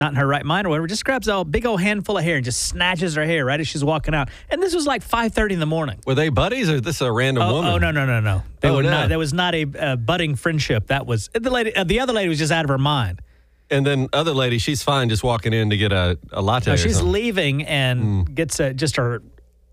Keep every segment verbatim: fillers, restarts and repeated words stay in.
not in her right mind or whatever, just grabs a big old handful of hair and just snatches her hair right as she's walking out. And this was like five thirty in the morning. Were they buddies or this a random oh, woman? Oh, no, no, no, no. They oh, were no. not. There was not a uh, budding friendship. That was the lady. Uh, the other lady was just out of her mind. And then other lady, she's fine just walking in to get a, a latte. No, or she's something. leaving and mm. gets a, just her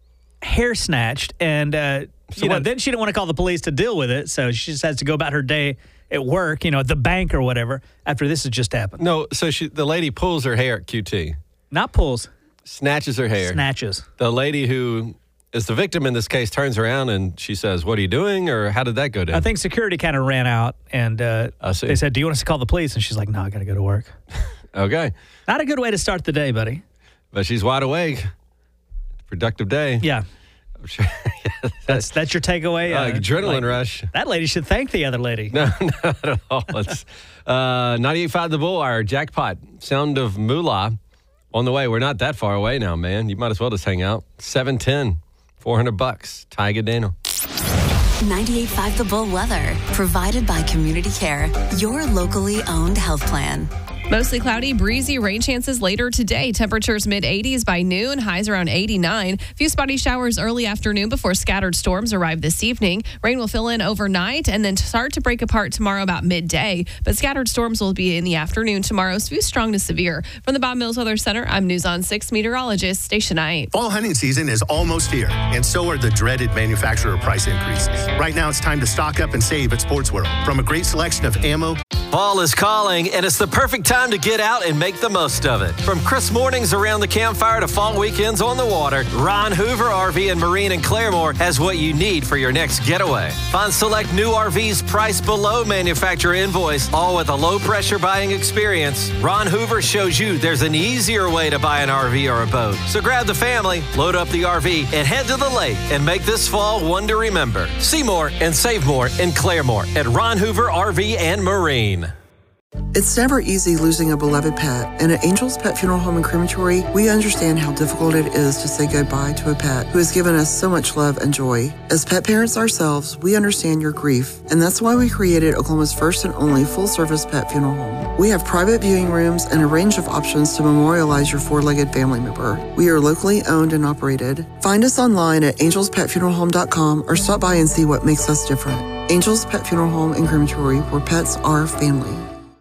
hair snatched. And, uh, so you know, what? then she didn't want to call the police to deal with it. So she just has to go about her day at work, you know, at the bank or whatever, after this has just happened. No, so she the lady pulls her hair at Q T. Not pulls. Snatches her hair. Snatches. The lady who is the victim in this case turns around and she says, "What are you doing?" Or how did that go down? I think security kind of ran out and uh, they said, "Do you want us to call the police?" And she's like, "No, I got to go to work." Okay. Not a good way to start the day, buddy. But she's wide awake. Productive day. Yeah. I'm sure. yeah, that's that's your takeaway? Uh, uh, adrenaline like, rush. That lady should thank the other lady. No, not at all. It's uh, ninety-eight point five The Bull, our jackpot. Sound of Moolah on the way. We're not that far away now, man. You might as well just hang out. seven ten, four hundred bucks. Tyga Daniel. ninety-eight point five The Bull weather, provided by Community Care, your locally owned health plan. Mostly cloudy, breezy, rain chances later today. Temperatures mid eighties by noon, highs around eighty-nine. Few spotty showers early afternoon before scattered storms arrive this evening. Rain will fill in overnight and then start to break apart tomorrow about midday. But scattered storms will be in the afternoon tomorrow, few strong to severe. From the Bob Mills Weather Center, I'm News on six meteorologist Stacia Knight. Fall hunting season is almost here, and so are the dreaded manufacturer price increases. Right now, it's time to stock up and save at Sports World. From a great selection of ammo. Fall is calling, and it's the perfect time to get out and make the most of it. From crisp mornings around the campfire to fall weekends on the water, Ron Hoover R V and Marine in Claremore has what you need for your next getaway. Find select new R Vs priced below manufacturer invoice, all with a low-pressure buying experience. Ron Hoover shows you there's an easier way to buy an R V or a boat. So grab the family, load up the R V, and head to the lake and make this fall one to remember. See more and save more in Claremore at Ron Hoover R V and Marine. It's never easy losing a beloved pet, and at Angel's Pet Funeral Home and Crematory, we understand how difficult it is to say goodbye to a pet who has given us so much love and joy. As pet parents ourselves, we understand your grief, and that's why we created Oklahoma's first and only full-service pet funeral home. We have private viewing rooms and a range of options to memorialize your four-legged family member. We are locally owned and operated. Find us online at angels pet funeral home dot com or stop by and see what makes us different. Angel's Pet Funeral Home and Crematory, where pets are family.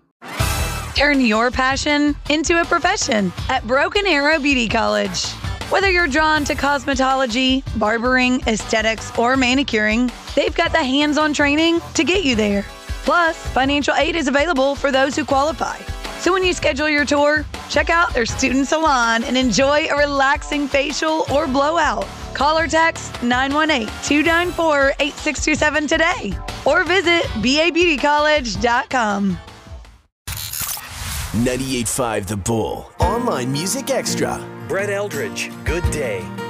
Turn your passion into a profession at Broken Arrow Beauty College. Whether you're drawn to cosmetology, barbering, aesthetics, or manicuring, they've got the hands-on training to get you there. Plus, financial aid is available for those who qualify. So when you schedule your tour, check out their student salon and enjoy a relaxing facial or blowout. Call or text nine one eight, two nine four, eight six two seven today or visit b a beauty college dot com. ninety-eight point five The Bull. Online Music Extra. Brett Eldridge, Good Day.